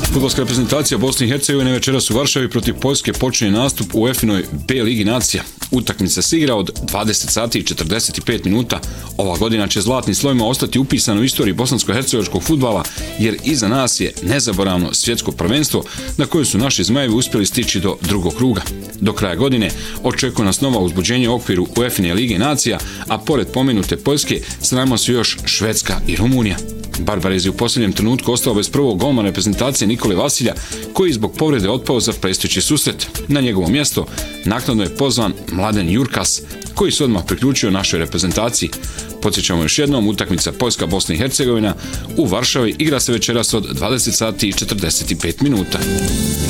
Fudbalska reprezentacija Bosne i Hercegovine večeras u Varšavi protiv Poljske počinje nastup u UEFA-inoj B ligi nacija. Utakmica se igra od 20 sati i 45 minuta. Ova godina će zlatnim slovima ostati upisana u istoriji bosansko-hercegovačkog fudbala, jer iza nas je nezaboravno svjetsko prvenstvo na koje su naši zmajevi uspjeli stići do drugog kruga. Do kraja godine očekuje nas nova uzbuđenje u okviru UEFA-ine lige nacija, a pored pomenute Poljske s nama su još Švedska i Rumunija. Barbarez je u posljednjem trenutku ostao bez prvog golmana reprezentacije Nikole Vasilja, koji zbog povrede otpao za predstojeći susret. Na njegovo mjesto naknadno je pozvan Mladen Jurkas, koji se odmah priključio našoj reprezentaciji. Podsjećamo još jednom, utakmica Poljska-Bosna i Hercegovina u Varšavi igra se večeras od 20 sati i 45 minuta.